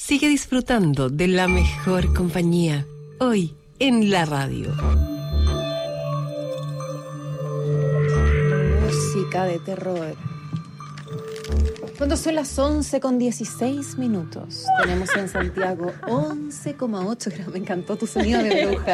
Sigue disfrutando de la mejor compañía, hoy en la radio. Música de terror. Cuando son las 11:16, tenemos en Santiago 11,8 grados. Me encantó tu sonido de bruja.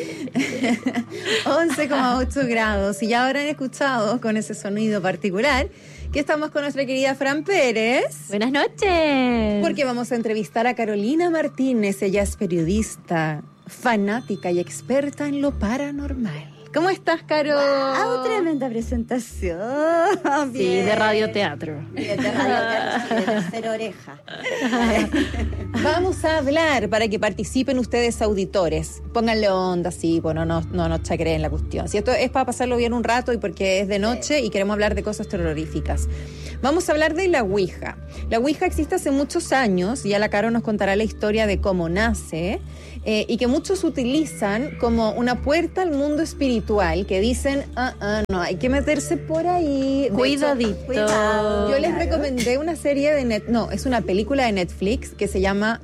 11,8 grados. Y ya habrán escuchado con ese sonido particular que estamos con nuestra querida Fran Pérez. Buenas noches. Porque vamos a entrevistar a Carolina Martínez. Ella es periodista, fanática y experta en lo paranormal. ¿Cómo estás, Caro? ¡Wow! Tremenda presentación. Sí, de radioteatro. Bien, de radioteatro, de tercera oreja. Vamos a hablar para que participen ustedes, auditores. Pónganle onda, sí, bueno, no chacreen la cuestión. Si esto es para pasarlo bien un rato y porque es de noche y queremos hablar de cosas terroríficas. Vamos a hablar de la Ouija. La Ouija existe hace muchos años, y ya la Caro nos contará la historia de cómo nace, y que muchos utilizan como una puerta al mundo espiritual, que dicen, no, hay que meterse por ahí. Cuidadito. Cuidado. Yo les recomendé una serie de es una película de Netflix que se llama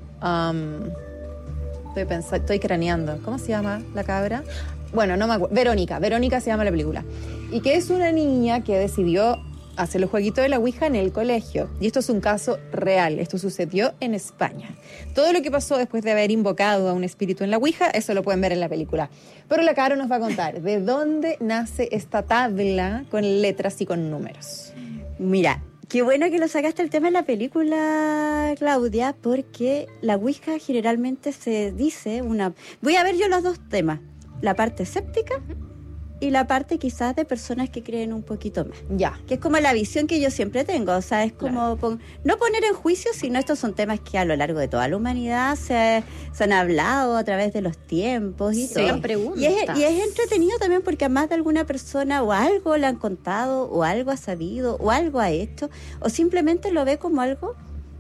estoy craneando. ¿Cómo se llama la cabra? Bueno, no me acuerdo. Verónica se llama la película. Y que es una niña que decidió hacer el jueguito de la Ouija en el colegio. Y esto es un caso real. Esto sucedió en España. Todo lo que pasó después de haber invocado a un espíritu en la Ouija, eso lo pueden ver en la película. Pero la Caro nos va a contar de dónde nace esta tabla con letras y con números. Mira, qué bueno que lo sacaste el tema en la película, Claudia, porque la Ouija generalmente se dice Voy a ver yo los dos temas, la parte escéptica y la parte quizás de personas que creen un poquito más. Ya. Que es como la visión que yo siempre tengo, o sea, es como no poner en juicio, sino estos son temas que a lo largo de toda la humanidad se han hablado a través de los tiempos y todo. Y es entretenido también porque a más de alguna persona o algo le han contado, o algo ha sabido, o algo ha hecho, o simplemente lo ve como algo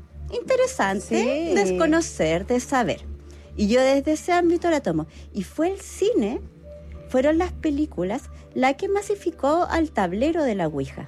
interesante, de conocer, de saber. Y yo desde ese ámbito la tomo. Y fue el cine, fueron las películas la que masificó al tablero de la Ouija.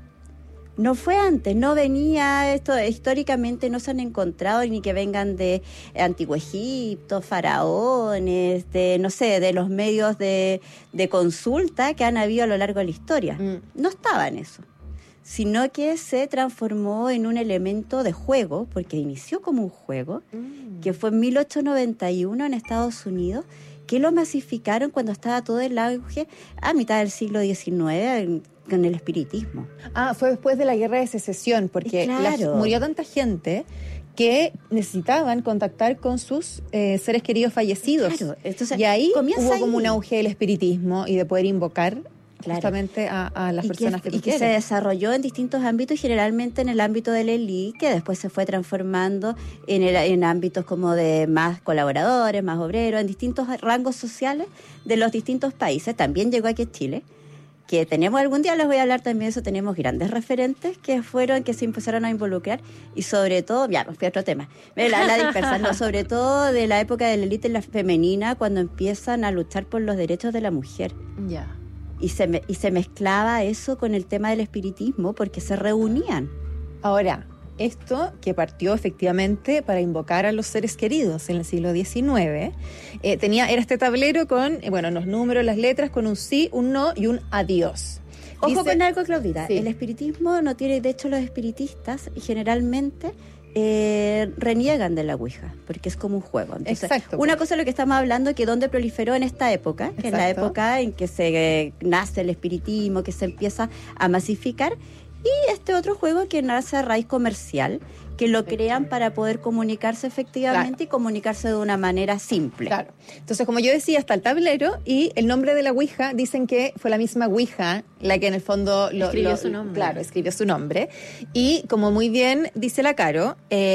No fue antes, no venía esto, históricamente no se han encontrado ni que vengan de Antiguo Egipto, faraones, de los medios de consulta que han habido a lo largo de la historia. No estaba en eso, sino que se transformó en un elemento de juego, porque inició como un juego, que fue en 1891 en Estados Unidos, que lo masificaron cuando estaba todo el auge a mitad del siglo XIX con el espiritismo. Fue después de la Guerra de Secesión, porque murió tanta gente que necesitaban contactar con sus seres queridos fallecidos. Claro. Entonces, y ahí hubo como un auge del espiritismo y de poder invocar justamente a las personas que tú quieres. Y que se desarrolló en distintos ámbitos, generalmente en el ámbito de la élite, que después se fue transformando en ámbitos como de más colaboradores, más obreros, en distintos rangos sociales de los distintos países. También llegó aquí a Chile, que tenemos algún día, les voy a hablar también de eso, tenemos grandes referentes que se empezaron a involucrar, y sobre todo, ya, fui a otro tema, la dispersan, no, sobre todo de la época de la élite femenina, cuando empiezan a luchar por los derechos de la mujer. Ya. Y se mezclaba eso con el tema del espiritismo, porque se reunían. Ahora, esto que partió efectivamente para invocar a los seres queridos en el siglo XIX, era este tablero con, los números, las letras, con un sí, un no y un adiós. Ojo con algo, Claudita. Sí. El espiritismo no tiene, de hecho, los espiritistas generalmente reniegan de la Ouija, porque es como un juego. Entonces, exacto. Una cosa es lo que estamos hablando, que donde proliferó en esta época, que es la época en que se nace el espiritismo, que se empieza a masificar, y este otro juego que nace a raíz comercial, que lo crean para poder comunicarse efectivamente, y comunicarse de una manera simple. Claro. Entonces, como yo decía, está el tablero, y el nombre de la Ouija, dicen que fue la misma Ouija la que en el fondo escribió su nombre. Claro, escribió su nombre. Y como muy bien dice la Caro,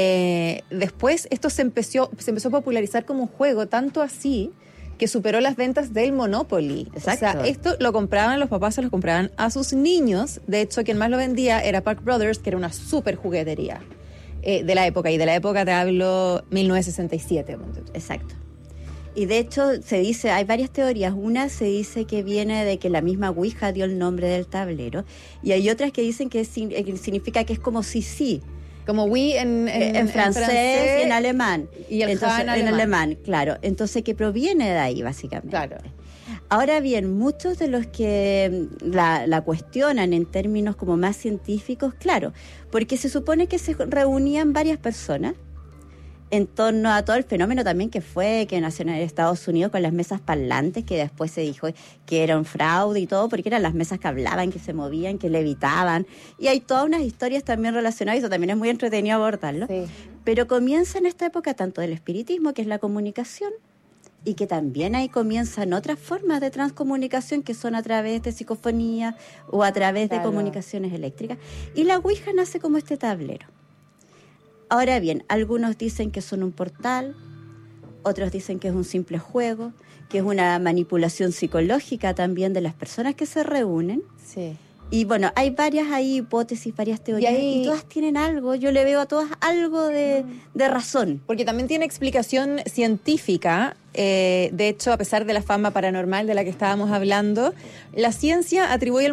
después esto se empezó a popularizar como un juego, tanto así que superó las ventas del Monopoly. Exacto. O sea, esto lo compraban, los papás se lo compraban a sus niños. De hecho, quien más lo vendía era Park Brothers, que era una súper juguetería de la época. Y de la época te hablo 1967. Exacto. Y de hecho se dice, hay varias teorías. Una se dice que viene de que la misma Ouija dio el nombre del tablero. Y hay otras que dicen que significa que es como sí. Como oui en francés y en alemán. Y el entonces, ja en alemán, claro. Entonces, que proviene de ahí, básicamente. Claro. Ahora bien, muchos de los que la cuestionan en términos como más científicos, claro, porque se supone que se reunían varias personas en torno a todo el fenómeno también que nació en Estados Unidos con las mesas parlantes, que después se dijo que era un fraude y todo, porque eran las mesas que hablaban, que se movían, que levitaban, y hay todas unas historias también relacionadas, y eso también es muy entretenido abordarlo, sí. Pero comienza en esta época tanto del espiritismo, que es la comunicación, y que también ahí comienzan otras formas de transcomunicación, que son a través de psicofonía o a través de comunicaciones eléctricas, y la Ouija nace como este tablero. Ahora bien, algunos dicen que son un portal, otros dicen que es un simple juego, que es una manipulación psicológica también de las personas que se reúnen. Sí. Y bueno, hay varias hipótesis, varias teorías, y todas tienen algo, yo le veo a todas algo de razón. Porque también tiene explicación científica, de hecho, a pesar de la fama paranormal de la que estábamos hablando, la ciencia atribuye el